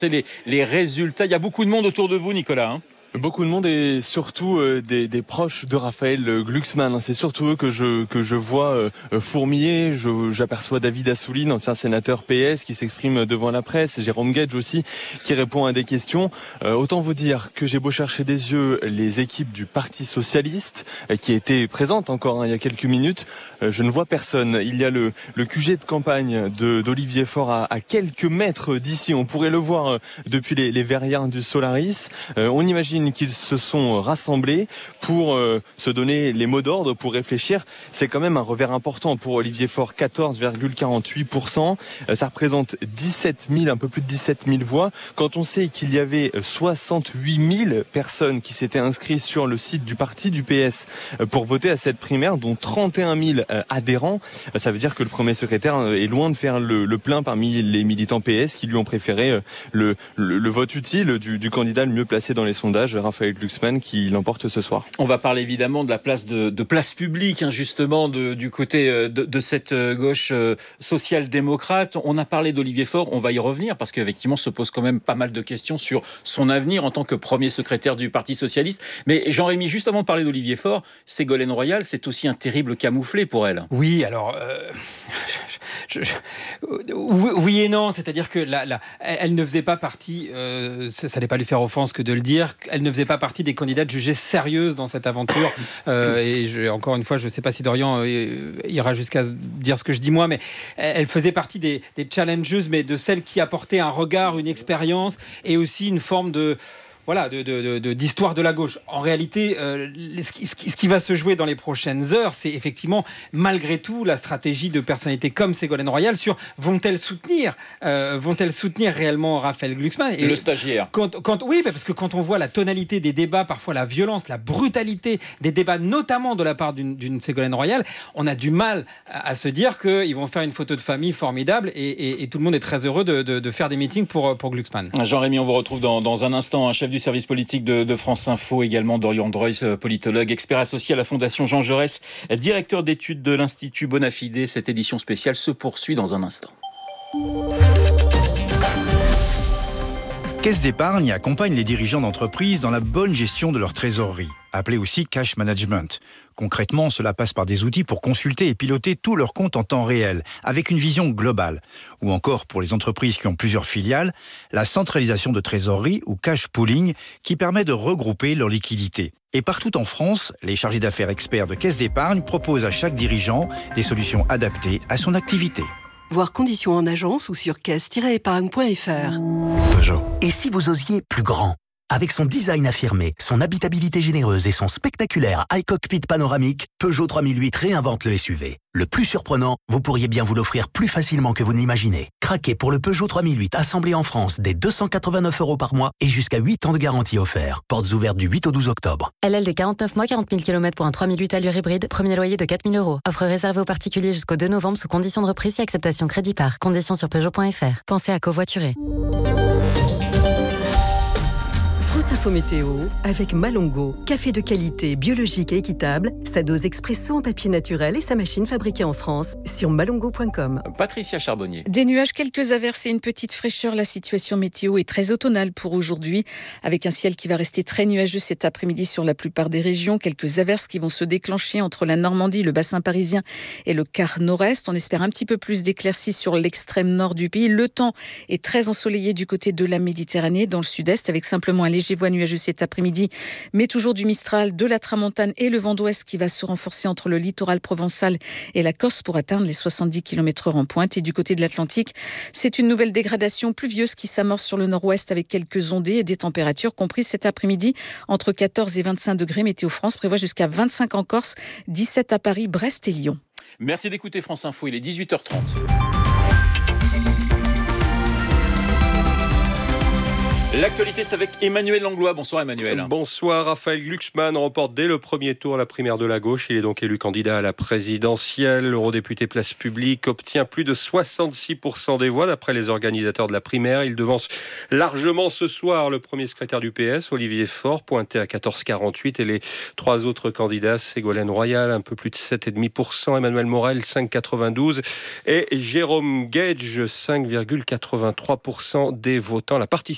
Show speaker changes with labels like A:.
A: les résultats. Il y a beaucoup de monde autour de vous, Nicolas.
B: Beaucoup de monde et surtout des proches de Raphaël Glucksmann. C'est surtout eux que je vois fourmiller. J'aperçois David Assouline, ancien sénateur PS, qui s'exprime devant la presse. Jérôme Guedj aussi, qui répond à des questions. Autant vous dire que j'ai beau chercher des yeux les équipes du Parti Socialiste, qui étaient présentes encore il y a quelques minutes, je ne vois personne. Il y a le QG de campagne d'Olivier Faure à quelques mètres d'ici. On pourrait le voir depuis les verrières du Solaris. On imagine qu'ils se sont rassemblés pour se donner les mots d'ordre, pour réfléchir. C'est quand même un revers important pour Olivier Faure, 14,48%. Ça représente un peu plus de 17 000 voix. Quand on sait qu'il y avait 68 000 personnes qui s'étaient inscrites sur le site du parti du PS pour voter à cette primaire, dont 31 000 adhérents, ça veut dire que le premier secrétaire est loin de faire le plein parmi les militants PS qui lui ont préféré le vote utile du candidat le mieux placé dans les sondages, Raphaël Glucksmann, qui l'emporte ce soir.
A: On va parler évidemment de la place de place publique, justement, du côté de cette gauche social-démocrate. On a parlé d'Olivier Faure, on va y revenir, parce qu'effectivement se pose quand même pas mal de questions sur son avenir en tant que premier secrétaire du Parti Socialiste. Mais Jean-Rémy, juste avant de parler d'Olivier Faure, Ségolène Royal, c'est aussi un terrible camouflet pour elle.
C: Oui, alors... oui et non, c'est-à-dire que elle ne faisait pas partie, ça n'allait pas lui faire offense que de le dire, elle ne faisait pas partie des candidates jugées sérieuses dans cette aventure. Encore une fois, je ne sais pas si Dorian ira jusqu'à dire ce que je dis moi, mais elle faisait partie des challengeuses, mais de celles qui apportaient un regard, une expérience et aussi une forme d'histoire de la gauche. En réalité, ce qui va se jouer dans les prochaines heures, c'est effectivement, malgré tout, la stratégie de personnalités comme Ségolène Royal sur vont-elles soutenir réellement Raphaël Glucksmann
A: et le stagiaire.
C: Oui, parce que quand on voit la tonalité des débats, parfois la violence, la brutalité des débats, notamment de la part d'une Ségolène Royal, on a du mal à se dire qu'ils vont faire une photo de famille formidable et tout le monde est très heureux de faire des meetings pour Glucksmann.
A: Jean-Rémy, on vous retrouve dans un instant, un chef du service politique de France Info, également Dorian Droys, politologue, expert associé à la Fondation Jean Jaurès, directeur d'études de l'Institut Bonafide. Cette édition spéciale se poursuit dans un instant.
D: Caisse d'épargne accompagne les dirigeants d'entreprises dans la bonne gestion de leur trésorerie, appelée aussi cash management. Concrètement, cela passe par des outils pour consulter et piloter tous leurs comptes en temps réel, avec une vision globale. Ou encore, pour les entreprises qui ont plusieurs filiales, la centralisation de trésorerie ou cash pooling qui permet de regrouper leurs liquidités. Et partout en France, les chargés d'affaires experts de Caisse d'épargne proposent à chaque dirigeant des solutions adaptées à son activité.
E: Voir conditions en agence ou sur caisse-épargne.fr.
F: Peugeot. Et si vous osiez plus grand ? Avec son design affirmé, son habitabilité généreuse et son spectaculaire iCockpit panoramique, Peugeot 3008 réinvente le SUV. Le plus surprenant, vous pourriez bien vous l'offrir plus facilement que vous ne l'imaginez. Craquez pour le Peugeot 3008 assemblé en France dès 289 € par mois et jusqu'à 8 ans de garantie offert. Portes ouvertes du 8 au 12 octobre.
G: LLD 49 mois, 40 000 km pour un 3008 allure hybride. Premier loyer de 4 000 €. Offre réservée aux particuliers jusqu'au 2 novembre sous conditions de reprise et acceptation crédit par. Conditions sur Peugeot.fr. Pensez à covoiturer.
E: France Info Météo avec Malongo, café de qualité, biologique et équitable, sa dose expresso en papier naturel et sa machine fabriquée en France sur malongo.com.
A: Patricia Charbonnier.
H: Des nuages, quelques averses et une petite fraîcheur. La situation météo est très automnale pour aujourd'hui, avec un ciel qui va rester très nuageux cet après-midi sur la plupart des régions. Quelques averses qui vont se déclencher entre la Normandie, le bassin parisien et le quart nord-est. On espère un petit peu plus d'éclaircies sur l'extrême nord du pays. Le temps est très ensoleillé du côté de la Méditerranée, dans le sud-est, avec simplement un léger voie nuageux cet après-midi, mais toujours du Mistral, de la Tramontane et le vent d'ouest qui va se renforcer entre le littoral provençal et la Corse pour atteindre les 70 km/h en pointe. Et du côté de l'Atlantique, c'est une nouvelle dégradation pluvieuse qui s'amorce sur le nord-ouest avec quelques ondées et des températures comprises cet après-midi entre 14 et 25 degrés. Météo France prévoit jusqu'à 25 en Corse, 17 à Paris, Brest et Lyon.
A: Merci d'écouter France Info, il est 18h30. L'actualité, c'est avec Emmanuel Langlois. Bonsoir Emmanuel.
I: Bonsoir. Raphaël Glucksmann remporte dès le premier tour la primaire de la gauche. Il est donc élu candidat à la présidentielle. L'eurodéputé Place Publique obtient plus de 66% des voix d'après les organisateurs de la primaire. Il devance largement ce soir le premier secrétaire du PS, Olivier Faure, pointé à 14,48, et les trois autres candidats, Ségolène Royal, un peu plus de 7,5%, Emmanuel Morel, 5,92, et Jérôme Guedj, 5,83% des votants. La participation